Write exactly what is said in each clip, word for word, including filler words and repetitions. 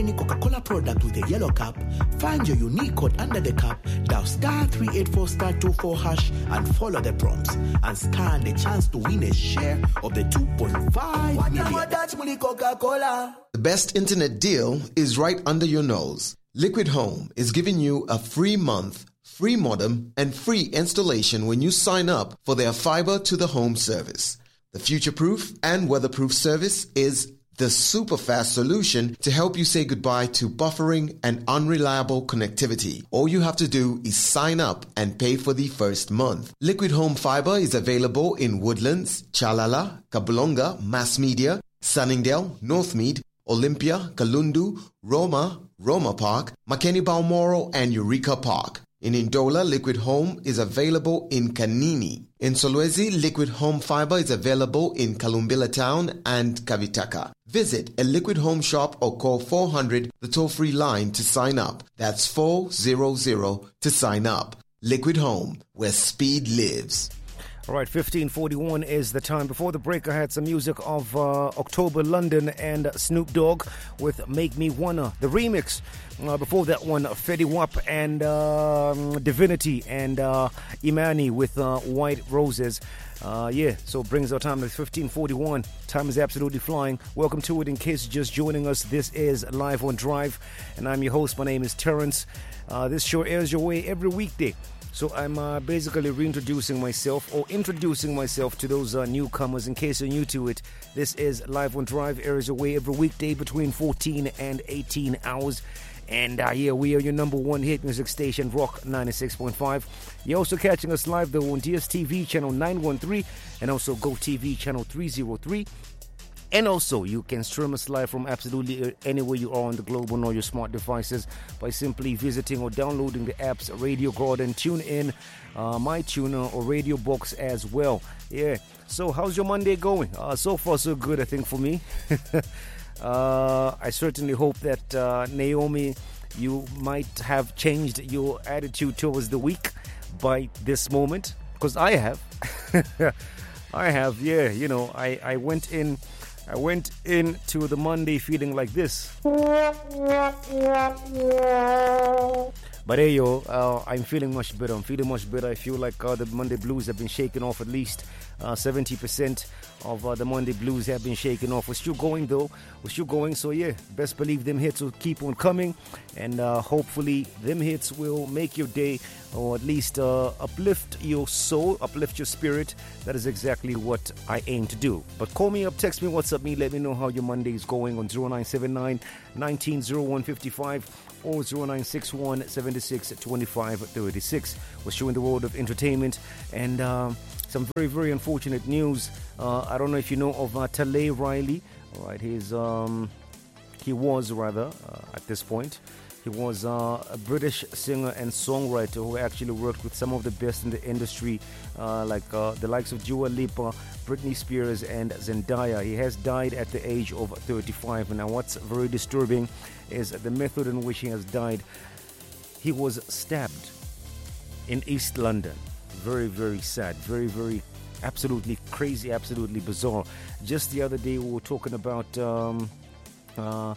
any Coca-Cola product with a yellow cap, find your unique code under the cap, dial star three eight four star two four hash and follow the prompts and stand the chance to win a share of the two point five million. Coca-Cola. The best internet deal is right under your nose. Liquid Home is giving you a free month, free modem, and free installation when you sign up for their fiber to the home service. The future-proof and weatherproof service is the super fast solution to help you say goodbye to buffering and unreliable connectivity. All you have to do is sign up and pay for the first month. Liquid Home Fiber is available in Woodlands, Chalala, Kabulonga, Mass Media, Sunningdale, Northmead, Olympia, Kalundu, Roma, Roma Park, Makeni Balmoral, and Eureka Park. In Indola, Liquid Home is available in Kanini. In Solwezi, Liquid Home Fiber is available in Kalumbila Town and Kavitaka. Visit a Liquid Home shop or call four hundred, the toll-free line, to sign up. That's four hundred to sign up. Liquid Home, where speed lives. All right, fifteen forty-one is the time. Before the break, I had some music of uh, October London and Snoop Dogg with Make Me Wanna, the remix. Uh, before that one, Fetty Wap and uh, Divinity and uh, Imani with uh, White Roses. Uh, yeah, so it brings our time to fifteen forty-one. Time is absolutely flying. Welcome to it. In case you're just joining us, this is Live on Drive, and I'm your host. My name is Terrence. Uh, this show airs your way every weekday. So I'm uh, basically reintroducing myself or introducing myself to those uh, newcomers. In case you're new to it, this is Live on Drive, airs away every weekday between fourteen and eighteen hours. And uh, yeah, we are your number one hit music station, Rock ninety-six point five. You're also catching us live though on D S T V channel nine one three and also GoTV channel three oh three. And also, you can stream us live from absolutely anywhere you are on the globe on all your smart devices by simply visiting or downloading the apps Radio Garden, TuneIn, uh, MyTuner, or Radio Box as well. Yeah. So, how's your Monday going? Uh, so far, so good, I think, for me. uh, I certainly hope that uh, Naomi, you might have changed your attitude towards the week by this moment, because I have. I have, yeah. You know, I, I went in. I went into the Monday feeling like this. But hey, yo, uh, I'm feeling much better. I'm feeling much better. I feel like uh, the Monday blues have been shaken off. At least uh, seventy percent of uh, the Monday blues have been shaken off. We're still going, though. We're still going. So, yeah, best believe them hits will keep on coming. And uh, hopefully them hits will make your day, or at least uh, uplift your soul, uplift your spirit. That is exactly what I aim to do. But call me up, text me, what's up, me. Let me know how your Monday is going on zero nine seven nine, one nine zero one five five or zero nine six one, seven six two five three six. We're showing the world of entertainment and um, some very, very unfortunate news. Uh, I don't know if you know of uh, Talay Riley. All right, he's um, he was rather uh, at this point. He was uh, a British singer and songwriter who actually worked with some of the best in the industry, uh, like uh, the likes of Dua Lipa, Britney Spears, and Zendaya. He has died at the age of thirty-five. Now, what's very disturbing is the method in which he has died. He was stabbed in East London. Very, very sad. Very, very, absolutely crazy, absolutely bizarre. Just the other day, we were talking about um, uh,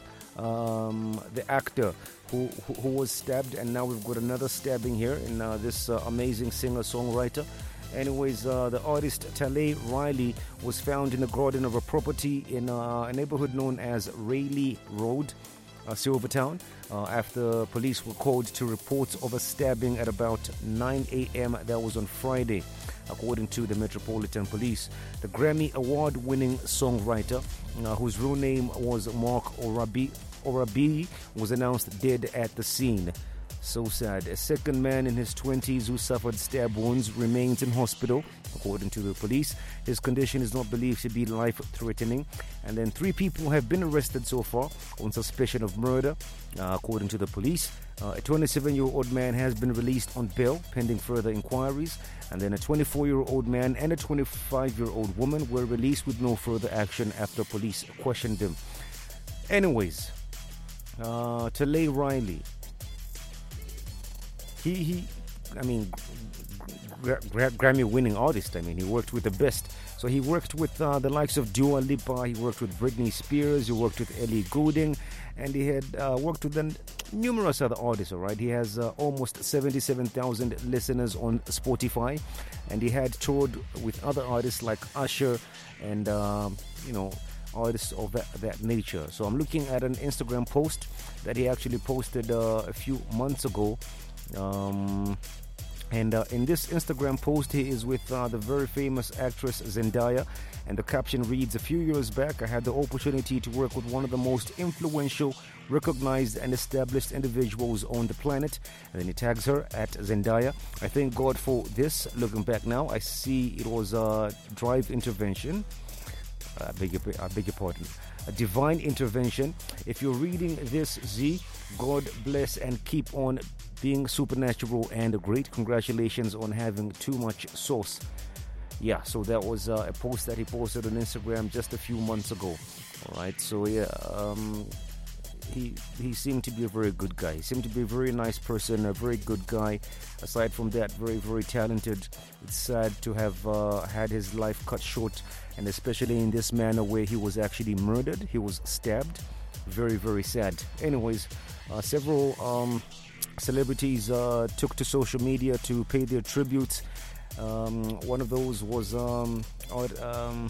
um, the actor Who, who, who was stabbed, and now we've got another stabbing here in uh, this uh, amazing singer-songwriter. Anyways, uh, the artist Talay Riley was found in the garden of a property in uh, a neighborhood known as Rayleigh Road, uh, Silvertown, uh, after police were called to reports of a stabbing at about nine a.m. That was on Friday, according to the Metropolitan Police. The Grammy Award-winning songwriter, uh, whose real name was Mark Orabi, Orabi was announced dead at the scene. So sad. A second man in his twenties who suffered stab wounds remains in hospital, according to the police. His condition is not believed to be life-threatening. And then three people have been arrested so far on suspicion of murder, uh, according to the police. Uh, a twenty-seven-year-old man has been released on bail pending further inquiries. And then a twenty-four-year-old man and a twenty-five-year-old woman were released with no further action after police questioned them. Anyways, uh, Talay Riley. He, he, I mean, gra- gra- Grammy-winning artist. I mean, he worked with the best So he worked with uh, the likes of Dua Lipa, he worked with Britney Spears, he worked with Ellie Goulding, and he had uh, worked with uh, numerous other artists, all right? He has uh, almost seventy-seven thousand listeners on Spotify, and he had toured with other artists like Usher and, uh, you know, artists of that, that nature. So I'm looking at an Instagram post that he actually posted uh, a few months ago. Um... And uh, in this Instagram post, he is with uh, the very famous actress Zendaya. And the caption reads, "A few years back, I had the opportunity to work with one of the most influential, recognized and established individuals on the planet." And then he tags her at Zendaya. "I thank God for this. Looking back now, I see it was a drive intervention. I beg your, I beg your pardon. A divine intervention. If you're reading this, Z, God bless and keep on being supernatural and great. Congratulations on having too much sauce." Yeah, so that was uh, a post that he posted on Instagram just a few months ago. All right, so yeah, um, he he seemed to be a very good guy. He seemed to be a very nice person, a very good guy. Aside from that, very, very talented. It's sad to have uh, had his life cut short, and especially in this manner where he was actually murdered. He was stabbed. Very, very sad. Anyways, uh, several um, celebrities uh, took to social media to pay their tributes. Um, one of those was um, art, um,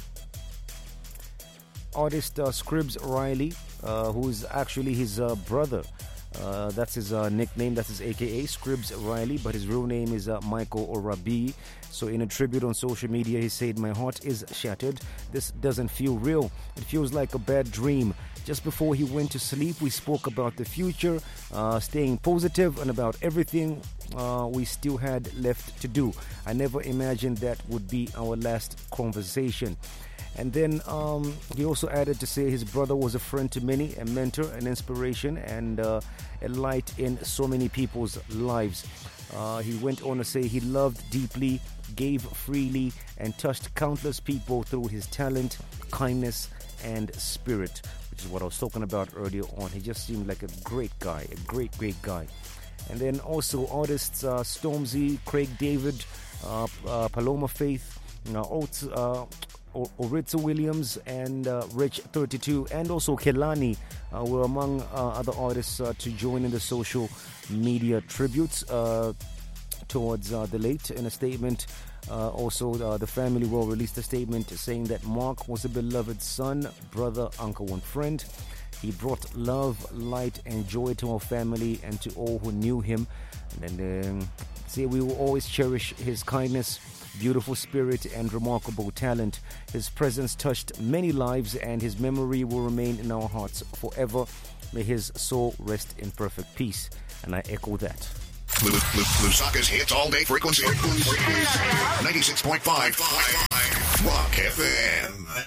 artist uh, Scribs Riley, uh, who is actually his uh, brother. Uh, that's his uh, nickname, that's his A K A, Scribs Riley, but his real name is uh, Michael Orabi. So in a tribute on social media, he said, "My heart is shattered. This doesn't feel real. It feels like a bad dream. Just before he went to sleep, we spoke about the future, uh, staying positive, and about everything uh, we still had left to do. I never imagined that would be our last conversation." And then um, he also added to say his brother was a friend to many, a mentor, an inspiration, and uh, a light in so many people's lives. Uh, he went on to say he loved deeply, gave freely, and touched countless people through his talent, kindness, and spirit, which is what I was talking about earlier on. He just seemed like a great guy, a great, great guy. And then also artists uh, Stormzy, Craig David, uh, uh, Paloma Faith, you know, Oates, uh, Oritza Williams, and uh, Rich thirty-two, and also Kelani uh, were among uh, other artists uh, to join in the social media tributes uh, towards uh, the late. In a statement, uh, also uh, the family will release a statement saying that Mark was a beloved son, brother, uncle, and friend. He brought love, light, and joy to our family and to all who knew him. And then um, say we will always cherish his kindness, beautiful spirit, and remarkable talent. His presence touched many lives, and his memory will remain in our hearts forever. May his soul rest in perfect peace. And I echo that. Lusaka's hits all day frequency. ninety-six point five Rock F M.